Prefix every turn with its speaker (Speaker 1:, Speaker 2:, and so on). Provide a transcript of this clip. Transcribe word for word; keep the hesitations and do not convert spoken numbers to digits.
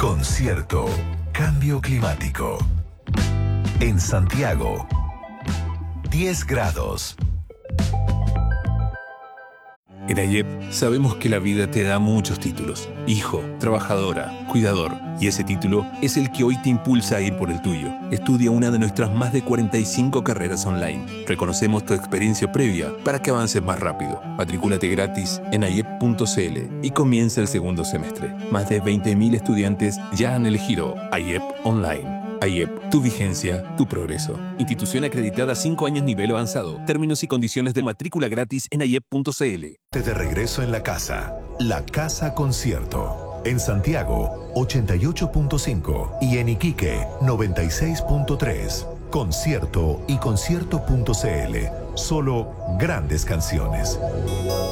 Speaker 1: Concierto Cambio Climático. En Santiago, diez grados.
Speaker 2: En AIEP sabemos que la vida te da muchos títulos. Hijo, trabajadora, cuidador. Y ese título es el que hoy te impulsa a ir por el tuyo. Estudia una de nuestras más de cuarenta y cinco carreras online. Reconocemos tu experiencia previa para que avances más rápido. Matricúlate gratis en aiep punto cl y comienza el segundo semestre. Más de veinte mil estudiantes ya han elegido AIEP Online. AIEP, tu vigencia, tu progreso. Institución acreditada cinco años nivel avanzado. Términos y condiciones de matrícula gratis en aiep punto cl.
Speaker 1: De regreso en la casa, La Casa Concierto. En Santiago, ochenta y ocho punto cinco y en Iquique, noventa y seis punto tres. Concierto y concierto punto cl. Solo grandes canciones.